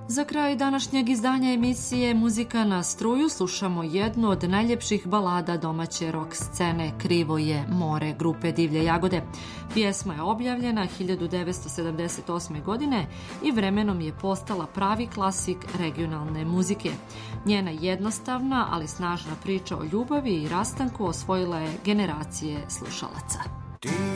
Za kraj današnjeg izdanja emisije Muzika na struju slušamo jednu od najljepših balada domaće rock scene Krivo je more grupe Divlje jagode. Pjesma je objavljena 1978. godine i vremenom je postala pravi klasik regionalne muzike. Njena jednostavna, ali snažna priča o ljubavi i rastanku osvojila je generacije slušalaca. Ti